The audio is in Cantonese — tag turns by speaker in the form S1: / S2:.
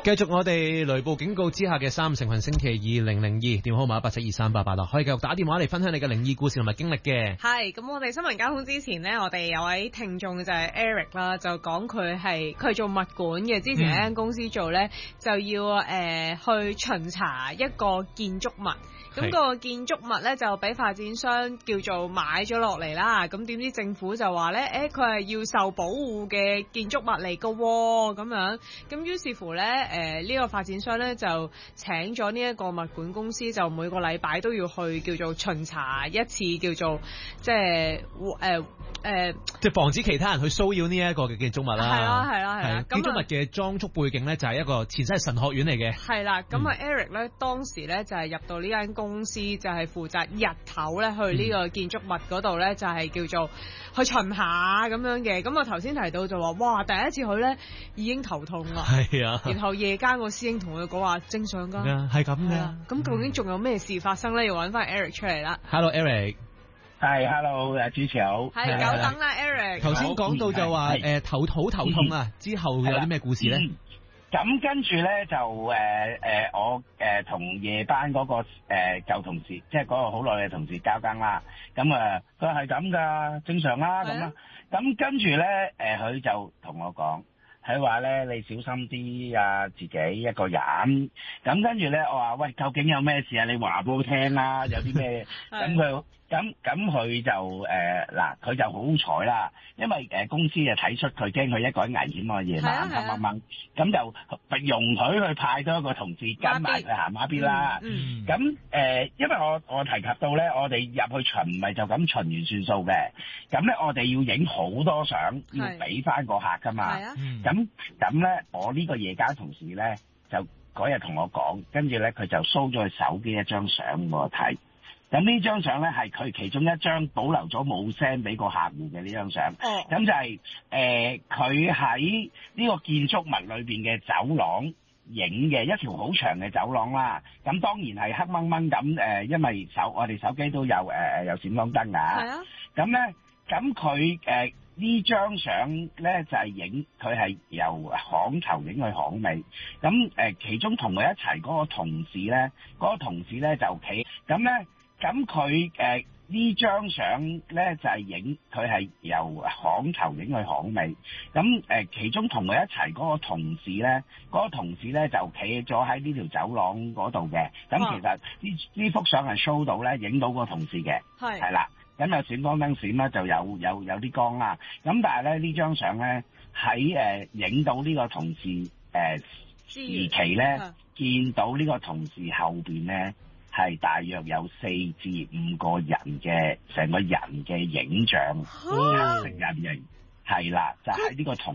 S1: 繼續我哋雷暴警告之下嘅3成份星期2002，電話號碼1872388啦，可以繼續打電話嚟分享你嘅靈異故事同埋經歷嘅。
S2: 係咁，我哋新聞交通之前呢，我哋有位聽眾就係 Eric 啦，就講佢係做物管嘅，之前喺間公司做呢，就要去巡查一個建築物。咁個建築物咧就俾發展商叫做買咗落嚟啦，咁點知政府就話咧，佢係要受保護嘅建築物嚟㗎喎，咁樣，咁於是乎咧，呢個發展商咧就請咗呢一個物管公司，就每個禮拜都要去叫做巡查一次，叫做即係
S1: 即係防止其他人去騷擾呢一個嘅建築物啦。
S2: 係啦。
S1: 建築物嘅裝束背景咧就係一個前身係神學院嚟嘅。係
S2: 啦，咁Eric 咧當時咧就係入到呢間公司，就係負責日頭咧去呢個建築物嗰度咧，就係叫做去巡下咁樣嘅。咁我頭先提到就話，哇，第一次去咧已經頭痛啦。係啊。然後夜間個師兄同佢講話正常㗎。係咁嘅。咁究竟仲有咩事發生咧？要揾翻 Eric 出嚟啦。
S1: Hello Eric。
S3: 係 ，hello， 主持好。
S2: 係久等啦 ，Eric。
S1: 頭先講到就話頭痛啊，之後有啲咩故事咧？
S3: 咁跟住咧就我同夜班嗰個舊同事，即係嗰個好耐嘅同事交更啦。咁佢係咁噶，正常啦咁啦。咁跟住咧佢就同我講，佢話咧你小心啲啊，自己一個人。咁跟住咧我話喂，究竟有咩事啊？你話俾我聽啦，有啲咩？咁佢就佢就好彩啦，因為公司就睇出佢驚佢一個人危險啊，夜晚黑掹，咁就容許佢派多一個同事跟埋佢行馬邊啦。咁因為我提及到咧，我哋入去巡唔係就咁巡完算數嘅，咁咧我哋要影好多相，要俾翻個客噶嘛。咁咧，我呢個夜間同事咧就嗰日同我講，跟住咧佢就 show 咗佢手機一張相我睇。咁呢張相咧係佢其中一張保留咗冇 send 俾個客戶嘅呢張相。咁就係佢喺呢個建築物裏面嘅走廊影嘅一條好長嘅走廊啦。咁當然係黑掹掹咁因為我哋手機都有閃光燈㗎。係啊。咁佢呢張相咧就係影佢係由巷頭影去巷尾。咁其中同佢一齊嗰個同事咧，就企咁咧。咁佢呢張相咧就係影佢係由巷頭影去巷尾。咁其中同佢一齊嗰個同事咧，就企咗喺呢條走廊嗰度嘅。咁其實呢幅相係 show 到咧，影到個同事嘅。係啦。咁有閃光燈閃啦，就有啲光啦。咁但係咧呢張相咧喺影到呢個同事時期咧，見到呢個同事後邊咧。係大約有4至5個人嘅成個人嘅影像，成人形係啦，就喺呢個同